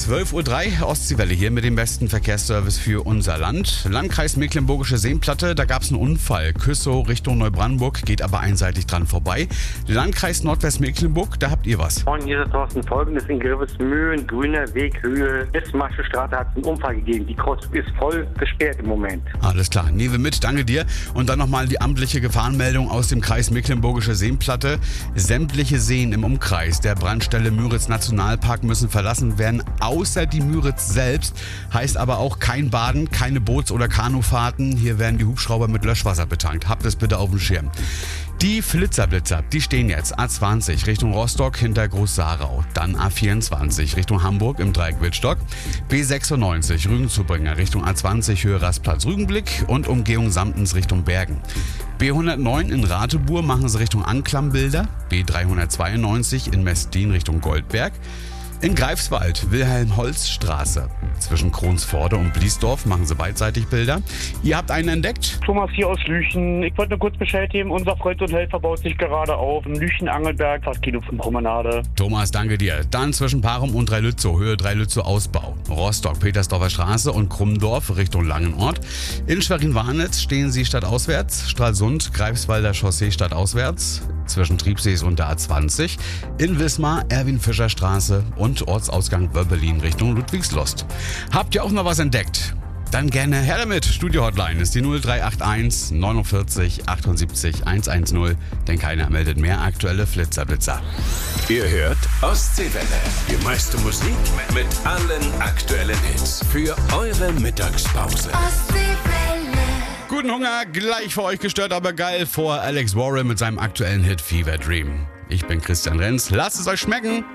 12:03 Uhr, Ostseewelle hier mit dem besten Verkehrsservice für unser Land. Landkreis Mecklenburgische Seenplatte, da gab es einen Unfall. Küssow Richtung Neubrandenburg, geht aber einseitig dran vorbei. Landkreis Nordwestmecklenburg, da habt ihr was. Moin, hier ist Thorsten. Folgendes: in Grevesmühlen, grüner Weg, Höhe bis Maschestraße hat es einen Unfall gegeben. Die Kreuzung ist voll gesperrt im Moment. Alles klar, nehmen wir mit, danke dir. Und dann nochmal die amtliche Gefahrenmeldung aus dem Kreis Mecklenburgische Seenplatte. Sämtliche Seen im Umkreis der Brandstelle Müritz Nationalpark müssen verlassen werden, außer die Müritz selbst. Heißt aber auch kein Baden, keine Boots- oder Kanufahrten. Hier werden die Hubschrauber mit Löschwasser betankt. Habt es bitte auf dem Schirm. Die Flitzer, die stehen jetzt A20 Richtung Rostock hinter Groß-Sarau, dann A24 Richtung Hamburg im Dreieck Wittstock, B96 Rügenzubringer Richtung A20 Höhe Rastplatz Rügenblick und Umgehung Samtens Richtung Bergen. B109 in Ratebur machen sie Richtung Anklambilder, B392 in Mesdin Richtung Goldberg. In Greifswald, Wilhelm-Holz-Straße. Zwischen Kronsforde und Bliesdorf machen sie beidseitig Bilder. ihr habt einen entdeckt? Thomas hier aus Lüchen. Ich wollte nur kurz Bescheid geben, unser Freund und Helfer baut sich gerade auf. Im Lüchen-Angelberg, fast Promenade. Thomas, danke dir. Dann zwischen Parum und Dreilützow, Höhe Dreilützow Ausbau. Rostock, Petersdorfer Straße und Krummendorf Richtung Langenort. In Schwerin-Warnitz stehen sie stadtauswärts. Stralsund, Greifswalder Chaussee stadtauswärts. Zwischen Triebsees und der A20. In Wismar, Erwin-Fischer-Straße und Ortsausgang Wöbbelin Richtung Ludwigslust. Habt ihr auch noch was entdeckt? Dann gerne her damit. Studio-Hotline ist die 0381 49 78 110, denn keiner meldet mehr aktuelle Flitzer-Blitzer. Ihr hört Ostseewelle. Die meiste Musik mit allen aktuellen Hits für eure Mittagspause. Guten Hunger, gleich für euch gestört, aber geil vor Alex Warren mit seinem aktuellen Hit Fever Dream. Ich bin Christian Renz, lasst es euch schmecken.